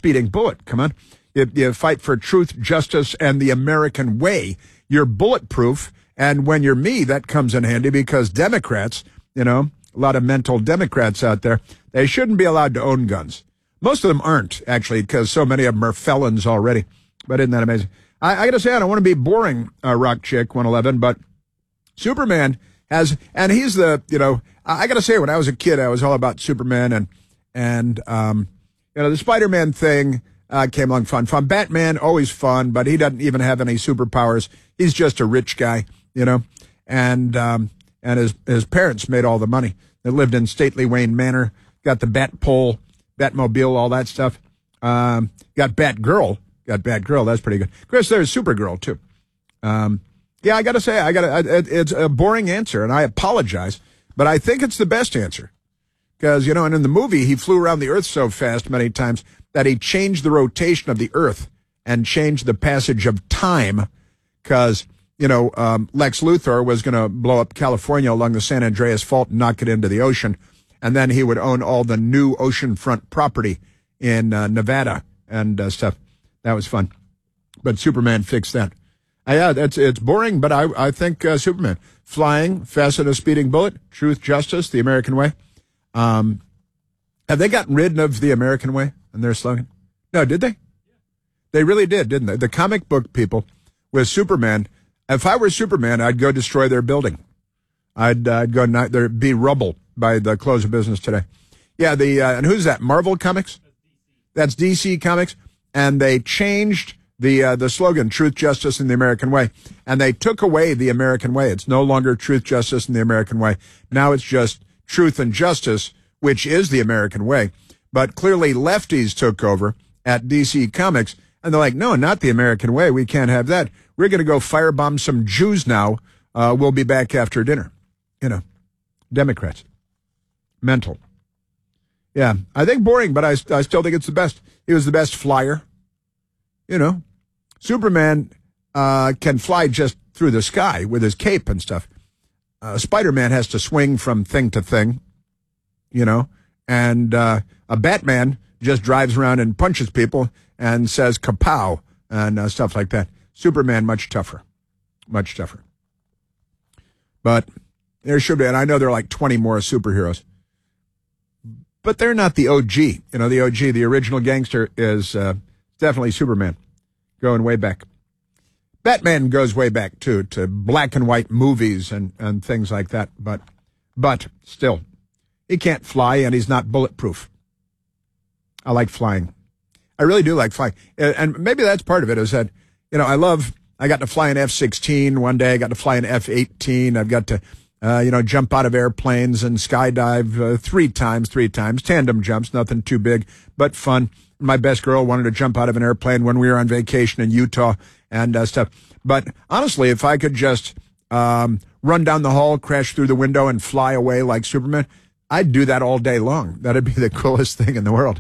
speeding bullet. Come on. You fight for truth, justice, and the American way. You're bulletproof. And when you're me, that comes in handy because Democrats, a lot of mental Democrats out there, they shouldn't be allowed to own guns. Most of them aren't, actually, because so many of them are felons already. But isn't that amazing? I got to say, I don't want to be boring, Rock Chick 111, but Superman has, and he's the, I got to say, when I was a kid, I was all about Superman and the Spider-Man thing came along fun. Batman, always fun, but he doesn't even have any superpowers. He's just a rich guy, and his parents made all the money. They lived in stately Wayne Manor, got the Batpole, Batmobile, all that stuff. Got Batgirl. That's pretty good. Chris, there's Supergirl, too. Yeah, I got to say, it's a boring answer, and I apologize, but I think it's the best answer. Because, and in the movie, he flew around the Earth so fast many times that he changed the rotation of the Earth and changed the passage of time. Because, Lex Luthor was going to blow up California along the San Andreas Fault and knock it into the ocean. And then he would own all the new oceanfront property in Nevada and stuff. That was fun. But Superman fixed that. Yeah, it's boring, but I think Superman. Flying, faster than a speeding bullet, truth, justice, the American way. Have they gotten rid of the American way in their slogan? No, did they? They really did, didn't they? The comic book people with Superman, if I were Superman, I'd go destroy their building. I'd go, there'd be rubble by the close of business today. Yeah, and who's that? Marvel Comics? That's DC Comics. And they changed the slogan, Truth, Justice, and the American Way. And they took away the American Way. It's no longer Truth, Justice, and the American Way. Now it's just Truth and Justice, which is the American Way. But clearly lefties took over at DC Comics, and they're like, no, not the American Way. We can't have that. We're going to go firebomb some Jews now. We'll be back after dinner. Democrats. Mental. Yeah, I think boring, but I still think it's the best. He was the best flyer. Superman can fly just through the sky with his cape and stuff. Spider-Man has to swing from thing to thing, and a Batman just drives around and punches people and says kapow and stuff like that. Superman, much tougher. But there should be, and I know there are like 20 more superheroes. But they're not the OG. The OG, the original gangster, is definitely Superman, going way back. Batman goes way back, too, to black and white movies and things like that. But still, he can't fly, and he's not bulletproof. I like flying. I really do like flying. And maybe that's part of it, is that, I got to fly an F-16 one day. I got to fly an F-18. I've got to jump out of airplanes and skydive three times, tandem jumps, nothing too big, but fun. My best girl wanted to jump out of an airplane when we were on vacation in Utah and stuff. But honestly, if I could just run down the hall, crash through the window, and fly away like Superman, I'd do that all day long. That'd be the coolest thing in the world.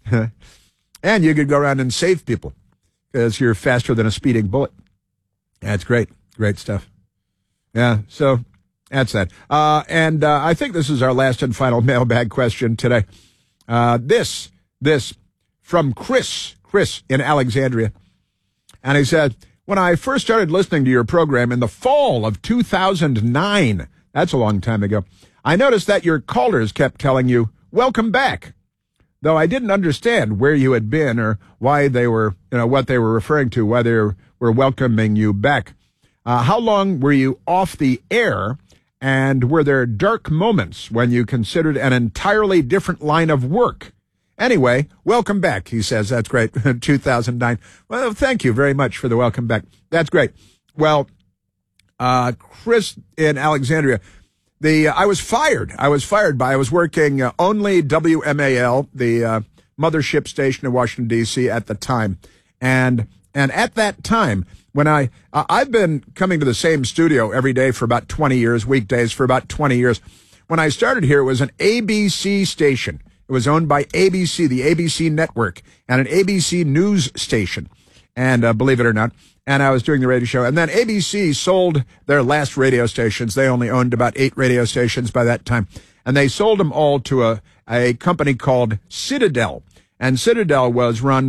And you could go around and save people because you're faster than a speeding bullet. That's great. Great stuff. Yeah, so that's that. And I think this is our last and final mailbag question today. This from Chris in Alexandria. And he said, when I first started listening to your program in the fall of 2009, that's a long time ago, I noticed that your callers kept telling you, welcome back. Though I didn't understand where you had been or why they were, what they were referring to, why they were welcoming you back. How long were you off the air? And were there dark moments when you considered an entirely different line of work? Anyway, welcome back, he says. That's great. 2009. Well, thank you very much for the welcome back. That's great. Well, Chris in Alexandria, I was fired. I was working only WMAL, the mothership station in Washington, D.C. at the time. And at that time, when I've been coming to the same studio every day for about 20 years, weekdays for about 20 years. When I started here, it was an ABC station. It was owned by ABC, the ABC network, and an ABC news station. And believe it or not, and I was doing the radio show. And then ABC sold their last radio stations. They only owned about 8 radio stations by that time. And they sold them all to a company called Citadel. And Citadel was run